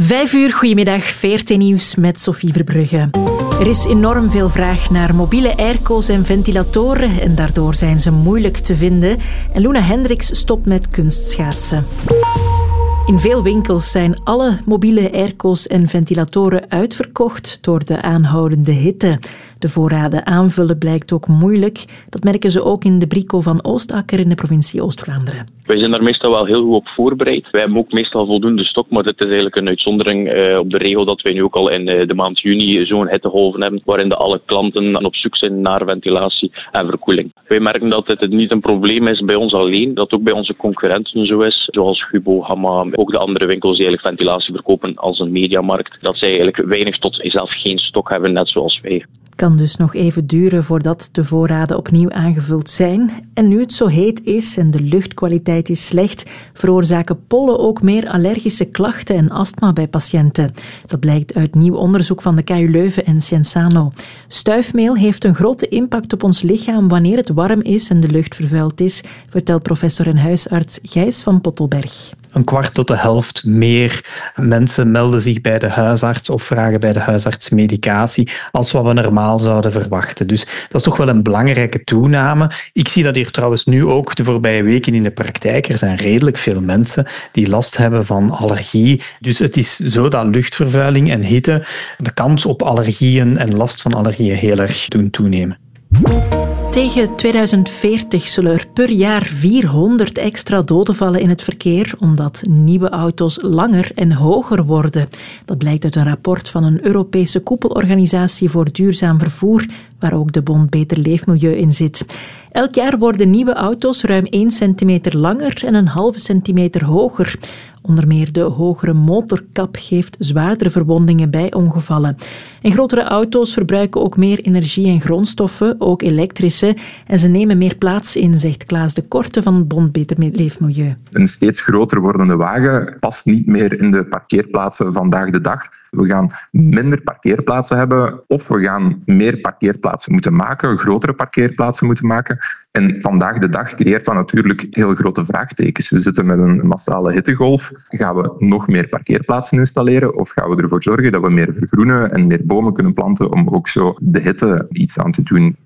5 uur, goedemiddag, VRT Nieuws met Sophie Verbrugge. Er is enorm veel vraag naar mobiele airco's en ventilatoren en daardoor zijn ze moeilijk te vinden. En Luna Hendricks stopt met kunstschaatsen. In veel winkels zijn alle mobiele airco's en ventilatoren uitverkocht door de aanhoudende hitte. De voorraden aanvullen blijkt ook moeilijk. Dat merken ze ook in de Brico van Oostakker in de provincie Oost-Vlaanderen. Wij zijn daar meestal wel heel goed op voorbereid. Wij hebben ook meestal voldoende stok, maar dit is eigenlijk een uitzondering op de regel dat wij nu ook al in de maand juni zo'n hittegolven hebben, waarin alle klanten op zoek zijn naar ventilatie en verkoeling. Wij merken dat dit niet een probleem is bij ons alleen, dat ook bij onze concurrenten zo is, zoals Hubo, Hamma, ook de andere winkels die eigenlijk ventilatie verkopen als een mediamarkt, dat zij eigenlijk weinig tot zelf geen stok hebben, net zoals wij. Het kan dus nog even duren voordat de voorraden opnieuw aangevuld zijn. En nu het zo heet is en de luchtkwaliteit is slecht, veroorzaken pollen ook meer allergische klachten en astma bij patiënten. Dat blijkt uit nieuw onderzoek van de KU Leuven en Cienzano. Stuifmeel heeft een grote impact op ons lichaam wanneer het warm is en de lucht vervuild is, vertelt professor en huisarts Gijs van Pottelberg. 1/4 tot de helft meer mensen melden zich bij de huisarts of vragen bij de huisarts medicatie als wat we normaal zouden verwachten. Dus dat is toch wel een belangrijke toename. Ik zie dat hier trouwens nu ook de voorbije weken in de praktijk. Er zijn redelijk veel mensen die last hebben van allergie. Dus het is zo dat luchtvervuiling en hitte de kans op allergieën en last van allergieën heel erg doen toenemen. Tegen 2040 zullen er per jaar 400 extra doden vallen in het verkeer, omdat nieuwe auto's langer en hoger worden. Dat blijkt uit een rapport van een Europese koepelorganisatie voor duurzaam vervoer, waar ook de bond Beter Leefmilieu in zit. Elk jaar worden nieuwe auto's ruim 1 centimeter langer en een halve centimeter hoger. Onder meer de hogere motorkap geeft zwaardere verwondingen bij ongevallen. En grotere auto's verbruiken ook meer energie en grondstoffen, ook elektrische. En ze nemen meer plaats in, zegt Klaas de Korte van Bond Beter Leefmilieu. Een steeds groter wordende wagen past niet meer in de parkeerplaatsen vandaag de dag. We gaan minder parkeerplaatsen hebben of we gaan meer parkeerplaatsen moeten maken, grotere parkeerplaatsen moeten maken. En vandaag de dag creëert dat natuurlijk heel grote vraagtekens. We zitten met een massale hittegolf. Gaan we nog meer parkeerplaatsen installeren of gaan we ervoor zorgen dat we meer vergroenen en meer bomen kunnen planten om ook zo de hitte iets aan te doen?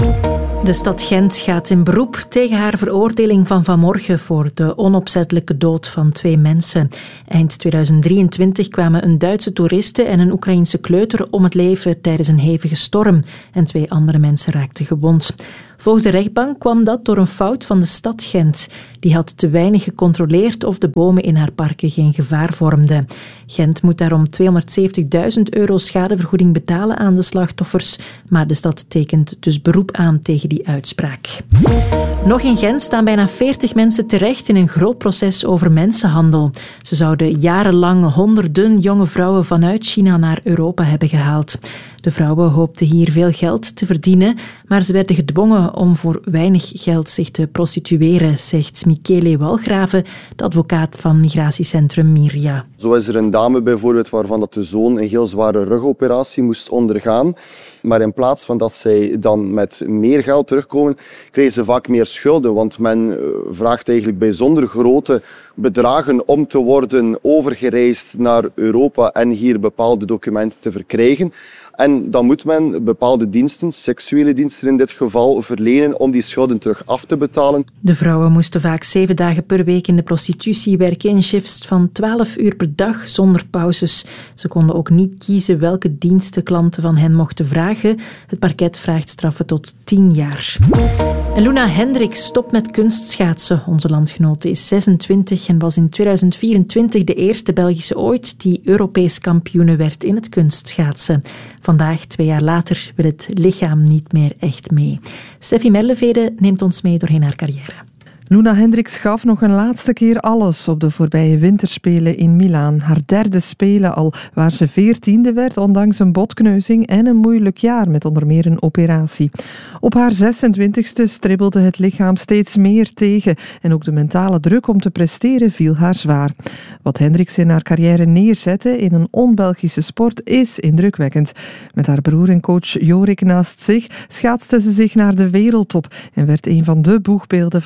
De stad Gent gaat in beroep tegen haar veroordeling van vanmorgen voor de onopzettelijke dood van 2 mensen. Eind 2023 kwamen een Duitse toeriste en een Oekraïense kleuter om het leven tijdens een hevige storm en 2 andere mensen raakten gewond. Volgens de rechtbank kwam dat door een fout van de stad Gent. Die had te weinig gecontroleerd of de bomen in haar parken geen gevaar vormden. Gent moet daarom €270.000 schadevergoeding betalen aan de slachtoffers, maar de stad tekent dus beroep aan tegen die uitspraak. Nog in Gent staan bijna 40 mensen terecht in een groot proces over mensenhandel. Ze zouden jarenlang honderden jonge vrouwen vanuit China naar Europa hebben gehaald. De vrouwen hoopten hier veel geld te verdienen, maar ze werden gedwongen om voor weinig geld zich te prostitueren, zegt Michele Walgraven, de advocaat van migratiecentrum Miria. Zo is er een dame bijvoorbeeld waarvan dat de zoon een heel zware rugoperatie moest ondergaan. Maar in plaats van dat zij dan met meer geld terugkomen, krijgen ze vaak meer schulden. Want men vraagt eigenlijk bijzonder grote bedragen om te worden overgereisd naar Europa en hier bepaalde documenten te verkrijgen. En dan moet men bepaalde diensten, seksuele diensten in dit geval, verlenen om die schulden terug af te betalen. De vrouwen moesten vaak 7 dagen per week in de prostitutie werken in shifts van 12 uur per dag zonder pauzes. Ze konden ook niet kiezen welke diensten klanten van hen mochten vragen. Het parket vraagt straffen tot 10 jaar. En Luna Hendricks stopt met kunstschaatsen. Onze landgenote is 26 en was in 2024 de eerste Belgische ooit die Europees kampioene werd in het kunstschaatsen. Vandaag, 2 jaar later, wil het lichaam niet meer echt mee. Steffi Merlevede neemt ons mee doorheen haar carrière. Luna Hendricks gaf nog een laatste keer alles op de voorbije winterspelen in Milaan. Haar 3e spelen al, waar ze 14e werd, ondanks een botkneuzing en een moeilijk jaar met onder meer een operatie. Op haar 26e stribbelde het lichaam steeds meer tegen en ook de mentale druk om te presteren viel haar zwaar. Wat Hendricks in haar carrière neerzette in een on-Belgische sport is indrukwekkend. Met haar broer en coach Jorik naast zich schaatste ze zich naar de wereldtop en werd een van de boegbeelden van de Belgische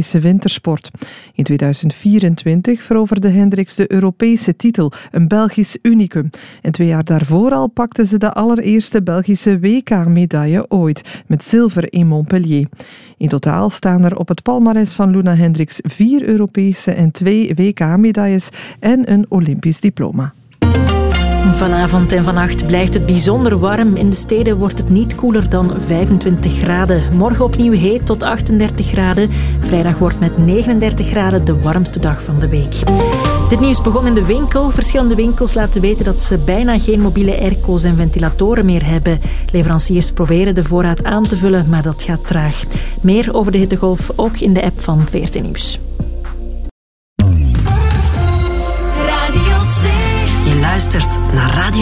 Belgische wintersport. In 2024 veroverde Hendricks de Europese titel, een Belgisch unicum. En 2 jaar daarvoor al pakte ze de allereerste Belgische WK-medaille ooit, met zilver in Montpellier. In totaal staan er op het palmares van Loena Hendricks 4 Europese en 2 WK-medailles en een Olympisch diploma. Vanavond en vannacht blijft het bijzonder warm. In de steden wordt het niet koeler dan 25 graden. Morgen opnieuw heet tot 38 graden. Vrijdag wordt met 39 graden de warmste dag van de week. Dit nieuws begon in de winkel. Verschillende winkels laten weten dat ze bijna geen mobiele airco's en ventilatoren meer hebben. Leveranciers proberen de voorraad aan te vullen, maar dat gaat traag. Meer over de hittegolf ook in de app van VRT Nieuws. Je luistert naar Radio